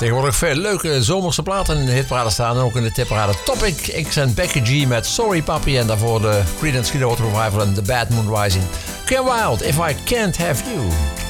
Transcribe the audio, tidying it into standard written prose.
Tegenwoordig veel leuke zomerse platen in de hitparade staan. En ook in de tipparade Topic X en Becky G met Sorry Papi. En daarvoor de Creedence Clearwater Revival en The Bad Moon Rising. Kim Wilde, If I Can't Have You.